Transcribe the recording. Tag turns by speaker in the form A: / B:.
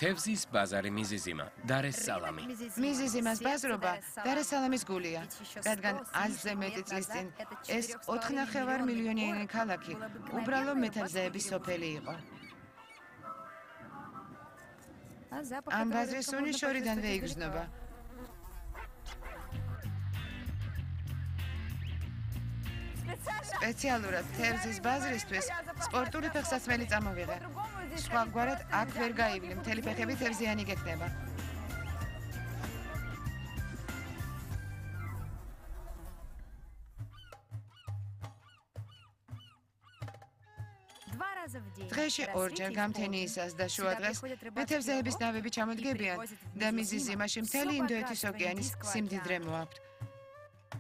A: თევზის ბაზარი მიზიზიმა, დარ-ეს-სალამი.
B: მიზიზიმას ბაზრობა დარ-ეს-სალამის გულია, რადგან 100-ზე მეტი წლის წინ ეს 4,5 მილიონიანი ქალაქი უბრალო მეთევზეების სოფელი იყო. ამ ბაზრის სუნი შორიდანვე იგრძნობა. სპეციალურად თევზის ბაზრისთვის სპორტული ფეხსაცმელი წამოვიღე. სხვაგვარად აქ ვერ გაივლი, მთელი ფეხები თევზიანი გექნება. დღეში ორჯერ გამთენიისას და შუადღეს მეთევზეების ნავები ჩამოდგებიან და მიზიზიმაში მთელი ინდოეთის ოკეანის სიმდიდრე მოაქვთ.